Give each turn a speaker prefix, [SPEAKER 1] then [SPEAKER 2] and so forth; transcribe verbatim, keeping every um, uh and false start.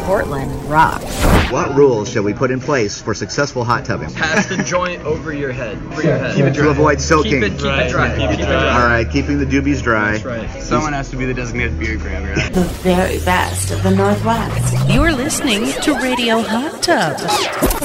[SPEAKER 1] Portland rocks.
[SPEAKER 2] What rules shall we put in place for successful hot tubbing?
[SPEAKER 3] Pass the joint over your head. Over your head.
[SPEAKER 2] Keep it dry. To avoid soaking.
[SPEAKER 3] Keep it, keep it dry.
[SPEAKER 4] Keep it dry.
[SPEAKER 2] All right, keeping the doobies dry.
[SPEAKER 3] That's right.
[SPEAKER 4] Someone has to be the designated beer grabber.
[SPEAKER 1] The very best of the Northwest.
[SPEAKER 5] You're listening to Radio Hot Tub.